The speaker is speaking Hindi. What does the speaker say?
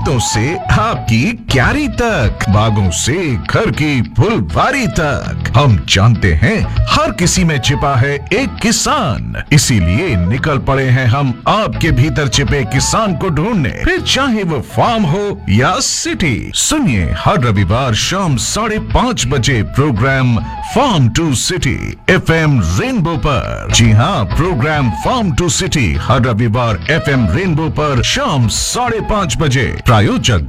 खेतों से आपकी क्यारी तक, बागों से घर की फुलवारी तक, हम जानते हैं हर किसी में छिपा है एक किसान। इसीलिए निकल पड़े हैं हम आपके भीतर छिपे किसान को ढूंढने, फिर चाहे वो फार्म हो या सिटी। सुनिए हर रविवार शाम 5:30 बजे programme farm to city FM rainbow पर। जी हाँ, प्रोग्राम फार्म टू सिटी हर रविवार FM रेनबो पर शाम 5:30 बजे। प्रायोजक